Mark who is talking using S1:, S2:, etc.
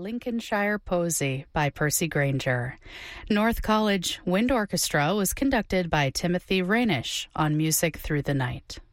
S1: Lincolnshire Posy by Percy Granger. North College Wind Orchestra was conducted by Timothy Rainish on Music Through the Night.